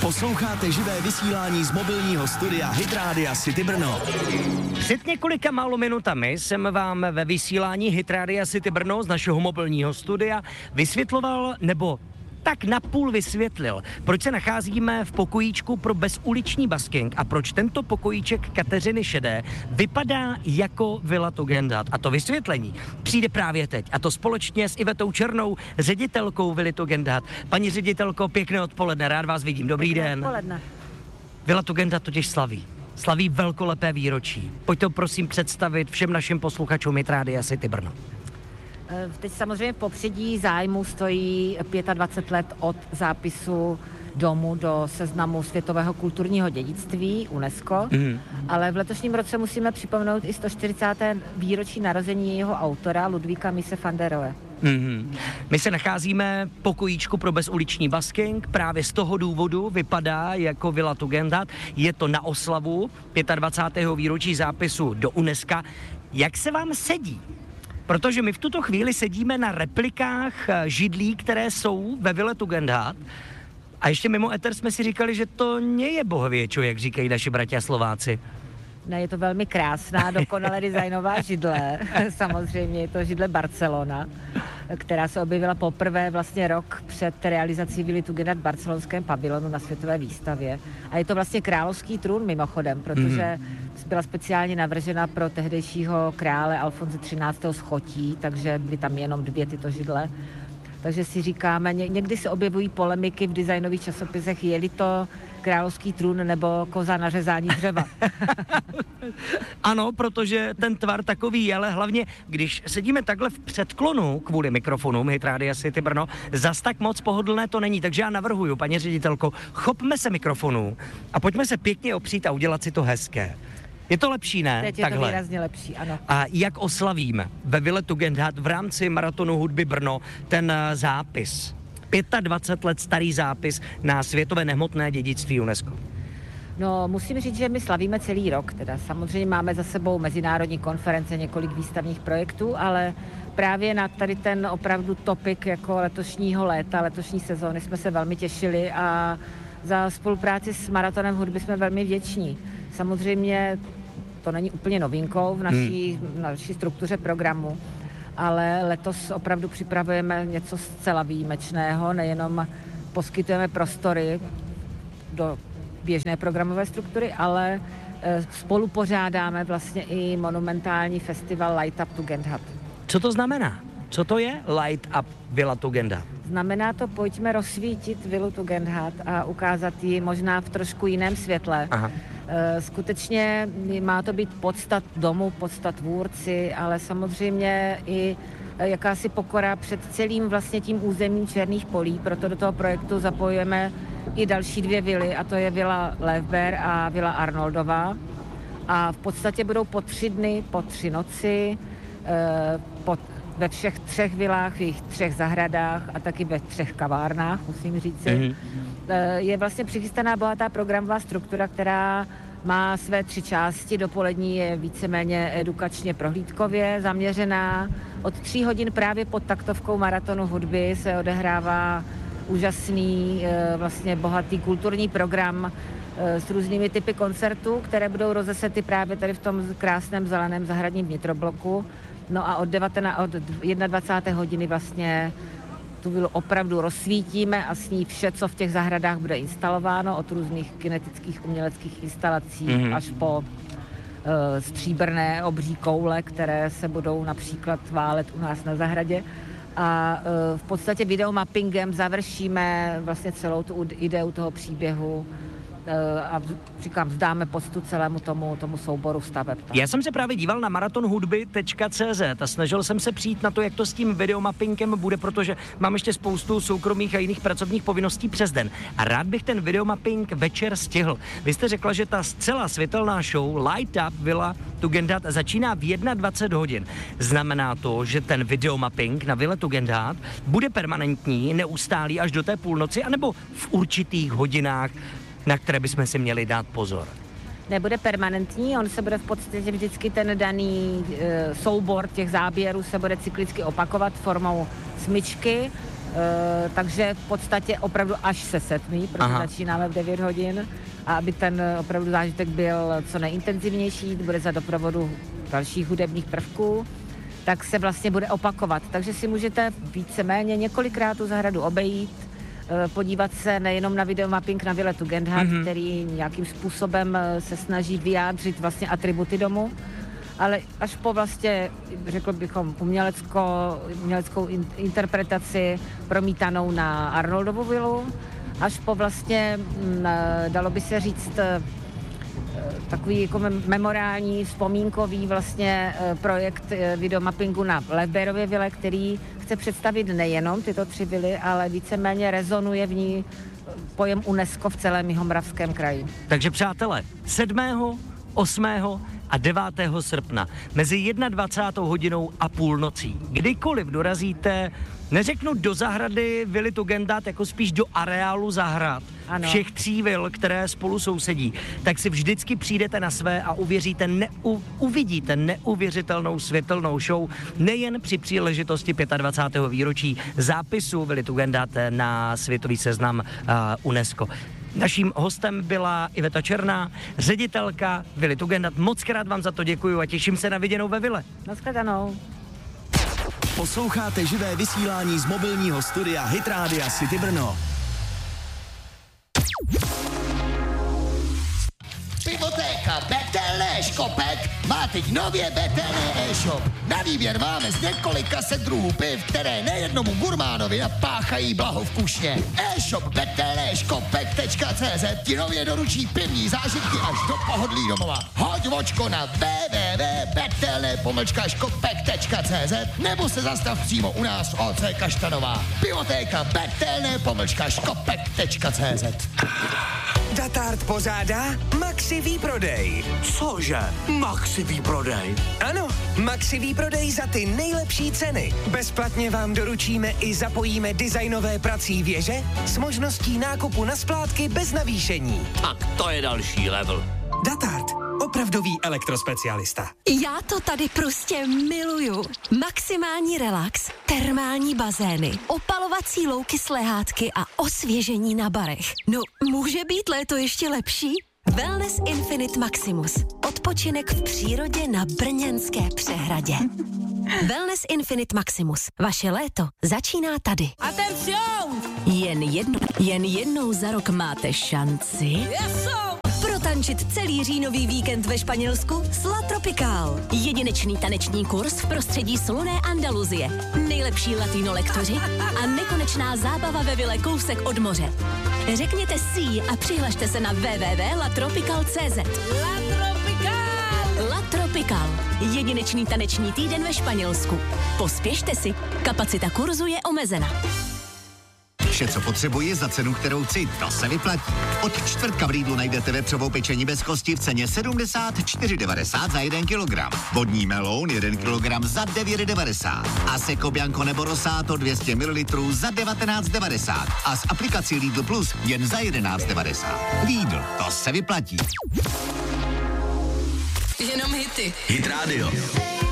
Posloucháte živé vysílání z mobilního studia Hit Rádia City Brno. Před několika málo minutami jsem vám ve vysílání Hit Rádia City Brno z našeho mobilního studia vysvětloval, nebo tak napůl vysvětlil, proč se nacházíme v pokojíčku pro bezuliční basking a proč tento pokojíček Kateřiny Šedé vypadá jako Villa Tugendhat. A to vysvětlení přijde právě teď. A to společně s Ivetou Černou, ředitelkou Villy Tugendhat. Paní ředitelko, pěkné odpoledne, rád vás vidím. Dobrý den. Odpoledne. Villa Tugendhat totiž slaví velkolepé výročí. Pojďte to prosím představit všem našim posluchačům Hit Rádia City Brno. Teď samozřejmě v popředí zájmu stojí 25 let od zápisu domu do seznamu světového kulturního dědictví UNESCO, ale v letošním roce musíme připomenout i 140. výročí narození jeho autora Ludvíka Mise van der Rohe. My se nacházíme v pokojíčku pro bezuliční basking, právě z toho důvodu vypadá jako Villa Tugendhat. Je to na oslavu 25. výročí zápisu do UNESCO. Jak se vám sedí? Protože my v tuto chvíli sedíme na replikách židlí, které jsou ve Ville Tugendhat. A ještě mimo eter jsme si říkali, že to nie je bohvěčo, jak říkají naši bratia Slováci. Ne, je to velmi krásná, dokonale designová židle. Samozřejmě je to židle Barcelona, která se objevila poprvé vlastně rok před realizací Villy Tugendhat v barcelonském pavilonu na světové výstavě. A je to vlastně královský trůn mimochodem, protože byla speciálně navržena pro tehdejšího krále Alfonse 13. schotí, takže byly tam jenom 2 tyto židle. Takže si říkáme, někdy se objevují polemiky v designových časopisech, je-li to královský trůn nebo koza na řezání dřeva. Ano, protože ten tvar takový je, ale hlavně, když sedíme takhle v předklonu kvůli mikrofonům Hit Rádia City Brno, zas tak moc pohodlné to není, takže já navrhuju, paní ředitelko, chopme se mikrofonů a pojďme se pěkně opřít a udělat si to hezké. Je to lepší, ne? Teď je takhle. To výrazně lepší, ano. A jak oslavíme ve Ville Tugendhat v rámci Maratonu hudby Brno ten zápis? 25 let starý zápis na světové nehmotné dědictví UNESCO. No, musím říct, že my slavíme celý rok. Teda samozřejmě máme za sebou mezinárodní konference, několik výstavních projektů, ale právě na tady ten opravdu topik jako letošního léta, letošní sezóny jsme se velmi těšili a za spolupráci s Maratonem hudby jsme velmi vděční. Samozřejmě to není úplně novinkou v naší struktuře programu, ale letos opravdu připravujeme něco zcela výjimečného, nejenom poskytujeme prostory do běžné programové struktury, ale spolupořádáme vlastně i monumentální festival Light Up Tugendhat. Co to znamená? Co to je Light Up Villa Tugendhat? Znamená to, pojďme rozsvítit Villu Tugendhat a ukázat ji možná v trošku jiném světle. Aha. Skutečně má to být podstat domu, podstat tvůrci, ale samozřejmě i jakási pokora před celým vlastně tím územím Černých polí, proto do toho projektu zapojujeme i další 2 vily, a to je Villa Levber a Villa Arnoldová. A v podstatě budou po 3 dny, po 3 noci, ve všech 3 vilách, v jejich 3 zahradách a taky ve 3 kavárnách, musím říci. Je vlastně přichystaná bohatá programová struktura, která má své 3 části. Dopolední je víceméně edukačně prohlídkově zaměřená. Od 3 hodin právě pod taktovkou Maratonu hudby se odehrává úžasný, vlastně bohatý kulturní program s různými typy koncertů, které budou rozesety právě tady v tom krásném zeleném zahradním vnitrobloku. No a od 21. hodiny vlastně tu vilu opravdu rozsvítíme a s ní vše, co v těch zahradách bude instalováno, od různých kinetických uměleckých instalací až po stříbrné obří koule, které se budou například válet u nás na zahradě. A v podstatě videomappingem završíme vlastně celou tu ideu toho příběhu a říkám, vzdáme poctu celému tomu souboru staveb. Já jsem se právě díval na maratonhudby.cz a snažil jsem se přijít na to, jak to s tím videomappingem bude, protože mám ještě spoustu soukromých a jiných pracovních povinností přes den. A rád bych ten videomapping večer stihl. Vy jste řekla, že ta zcela světelná show Light Up Villa Tugendhat začíná v 21 hodin. Znamená to, že ten videomapping na Ville Tugendhat bude permanentní, neustálý až do té půlnoci, anebo v určitých hodinách, na které bychom si měli dát pozor? Nebude permanentní, on se bude v podstatě vždycky ten daný soubor těch záběrů se bude cyklicky opakovat formou smyčky takže v podstatě opravdu až se setmí, protože začínáme v 9 hodin a aby ten opravdu zážitek byl co nejintenzivnější, bude za doprovodu dalších hudebních prvků, tak se vlastně bude opakovat. Takže si můžete víceméně několikrát tu zahradu obejít, podívat se nejenom na videomapping na Vile Tugendhat, který nějakým způsobem se snaží vyjádřit vlastně atributy domu, ale až po vlastně, řekl bychom, uměleckou interpretaci promítanou na Arnoldovu vilu, až po vlastně, dalo by se říct, takový jako memoriální, vzpomínkový vlastně projekt videomappingu na Levberově vile, který chce představit nejenom tyto 3 vily, ale víceméně rezonuje v ní pojem UNESCO v celém Jihomoravském kraji. Takže přátelé, 7., 8. a 9. srpna mezi 21. hodinou a půlnocí. Kdykoliv dorazíte, neřeknu do zahrady Vily Tugendhat, jako spíš do areálu zahrad, všech 3 vil, které spolu sousedí, tak si vždycky přijdete na své a uvidíte neuvěřitelnou světelnou show, nejen při příležitosti 25. výročí zápisu Vily Tugendhat na světový seznam UNESCO. Naším hostem byla Iveta Černá, ředitelka Vily Tugendhat. Moc krát vám za to děkuju a těším se na viděnou ve vile. Nashledanou. Posloucháte živé vysílání z mobilního studia Hit Rádia City Brno. Pivotéka Betelné Škopek má teď nově Betelné e-shop. Na výběr máme z několika set druhů piv, které nejednomu gurmánovi napáchají blahovkušně. E-shop betelnéškopek.cz ti nově doručí pivní zážitky až do pohodlí domova. Hoď vočko na www.betelné-škopek.cz nebo se zastav přímo u nás v OC Kaštanová. Pivotéka Betelné-škopek.cz. Datart pořádá Maxi výprodej. Cože? Maxi výprodej? Ano, Maxi výprodej za ty nejlepší ceny. Bezplatně vám doručíme i zapojíme designové prací věže s možností nákupu na splátky bez navýšení. Tak to je další level. Datart, opravdový elektrospecialista. Já to tady prostě miluju. Maximální relax, termální bazény, opalovací louky s lehátky a osvěžení na barech. No, může být léto ještě lepší? Wellness Infinite Maximus. Odpočinek v přírodě na Brněnské přehradě. Wellness Infinite Maximus. Vaše léto začíná tady. Atención! Jen jednou za rok máte šanci protančit celý říjnový víkend ve Španělsku s La Tropical. Jedinečný taneční kurz v prostředí slunné Andaluzie. Nejlepší latino lektoři a nekonečná zábava ve vile kousek od moře. Řekněte si a přihlašte se na www.latropical.cz. La Tropical. Jedinečný taneční týden ve Španělsku. Pospěšte si, kapacita kurzu je omezena. Vše, co potřebuji za cenu, kterou chci, to se vyplatí. Od čtvrtka v Lidlu najdete vepřovou pečení bez kosti v ceně 74,90 za 1 kilogram. Vodní meloun 1 kilogram za 9,90. A Seco Bianco nebo Rosato 200 ml za 19,90. A s aplikací Lidl Plus jen za 11,90. Lidl, to se vyplatí. Jenom hity. Hit Radio.